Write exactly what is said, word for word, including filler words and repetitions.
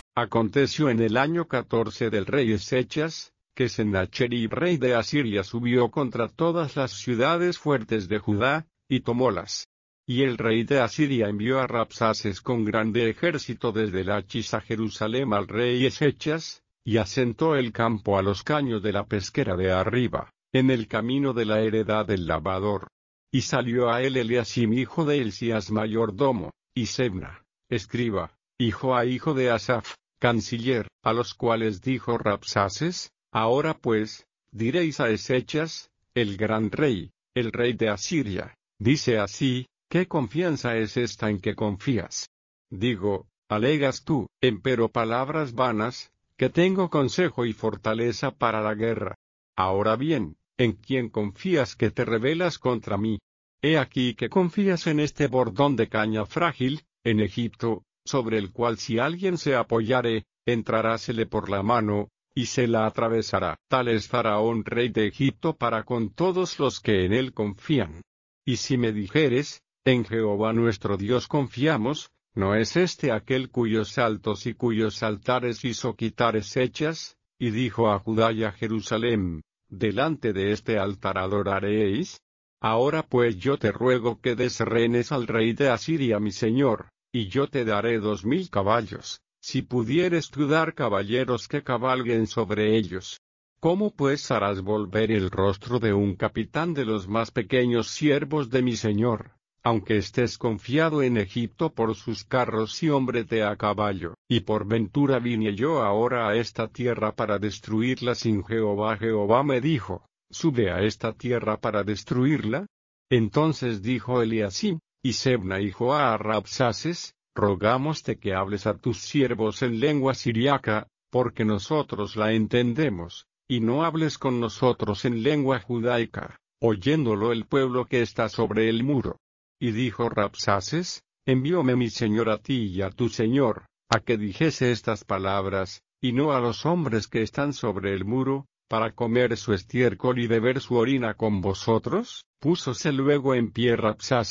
Aconteció en el año catorce del rey Ezechas, que Sennacherib rey de Asiria subió contra todas las ciudades fuertes de Judá, y tomólas. Y el rey de Asiria envió a Rabsaces con grande ejército desde Lachis a Jerusalén al rey Ezechas, y asentó el campo a los caños de la pesquera de arriba, en el camino de la heredad del lavador. Y salió a él Eliasim hijo de Hilcías mayordomo, y Sebna, escriba, hijo a hijo de Asaph, canciller, a los cuales dijo Rabsaces: Ahora pues, diréis a Ezechas, el gran rey, el rey de Asiria, dice así: ¿qué confianza es esta en que confías? Digo, alegas tú, empero palabras vanas, que tengo consejo y fortaleza para la guerra. Ahora bien, ¿en quién confías que te rebelas contra mí? He aquí que confías en este bordón de caña frágil, en Egipto, sobre el cual si alguien se apoyare, entrarásele por la mano, y se la atravesará. Tal es Faraón rey de Egipto para con todos los que en él confían. Y si me dijeres, en Jehová nuestro Dios confiamos, ¿no es este aquel cuyos altos y cuyos altares hizo quitar Ezechas? Y dijo a Judá y a Jerusalén: delante de este altar adoraréis. Ahora pues yo te ruego que des rehenes al rey de Asiria mi señor, y yo te daré dos mil caballos, si pudieres tú dar caballeros que cabalguen sobre ellos. ¿Cómo pues harás volver el rostro de un capitán de los más pequeños siervos de mi señor, aunque estés confiado en Egipto por sus carros y hombres de a caballo? Y por ventura vine yo ahora a esta tierra para destruirla sin Jehová. Jehová me dijo: sube a esta tierra para destruirla. Entonces dijo Eliasim y Sebna hijo a Rabsaces: rogámoste que hables a tus siervos en lengua siriaca, porque nosotros la entendemos, y no hables con nosotros en lengua judaica, oyéndolo el pueblo que está sobre el muro. Y dijo Rabsaces: envióme mi señor a ti y a tu señor, a que dijese estas palabras, y no a los hombres que están sobre el muro, para comer su estiércol y beber su orina con vosotros. Púsose luego en pie Rabsaces